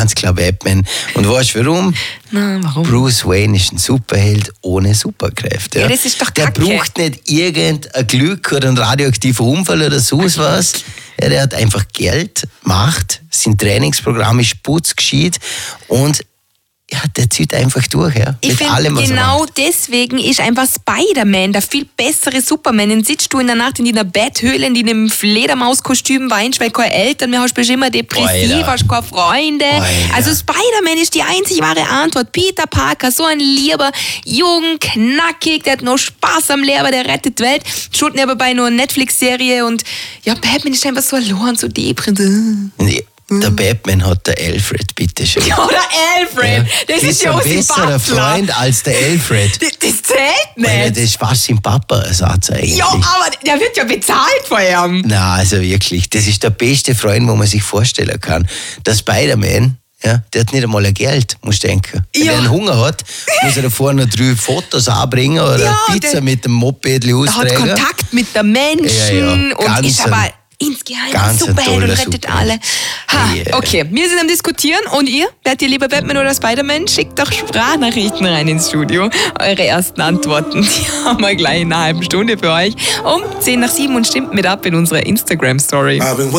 ganz klar Batman. Und weißt du warum? Na, warum? Bruce Wayne ist ein Superheld ohne Superkräfte. Ja, das ist doch Der Kacke. braucht nicht irgendein Glück oder einen radioaktiven Unfall oder sonst was. Ja, der hat einfach Geld, Macht, sein Trainingsprogramm ist putzgescheit und ja, der zieht einfach durch. Ja, Ich finde, genau deswegen ist einfach Spider-Man der viel bessere Superman. Dann sitzt du in der Nacht in deiner Betthöhle, in deinem Fledermauskostüm, weinst, weil keine Eltern mehr hast, bist immer depressiv, Alter. hast keine Freunde. Alter. Also Spider-Man ist die einzig wahre Antwort. Peter Parker, so ein lieber, jung, knackig, der hat noch Spaß am Leben, der rettet die Welt. Schaut nebenbei nur eine Netflix-Serie und ja, Batman ist einfach so allein, so depressiv. Nee. Der Batman hat der Alfred, bitteschön. Ja, der Alfred, das ist ja ein unser besserer Butler. Freund als der Alfred. Das zählt Weil nicht. das ist fast sein Papa-Ersatz eigentlich. Ja, aber der wird ja bezahlt von ihm. Na, also wirklich, das ist der beste Freund, wo man sich vorstellen kann. Der Spider-Man, ja, der hat nicht einmal ein Geld, musst du denken. Wenn Ja. er einen Hunger hat, muss er davor noch 3 Fotos anbringen oder Ja, Pizza der- mit dem Moped Er hat austrägen. Kontakt mit den Menschen Ja, ja, und ganz ist ein- aber insgeheim ein ganz ein Superheld und toller rettet Superheld. alle. Ha, Ja. okay, wir sind am Diskutieren und ihr? Werdet ihr lieber Batman oder Spider-Man? Schickt doch Sprachnachrichten rein ins Studio. Eure ersten Antworten, die haben wir gleich in einer halben Stunde für euch. Um 6:10 und stimmt mit ab in unserer Instagram-Story.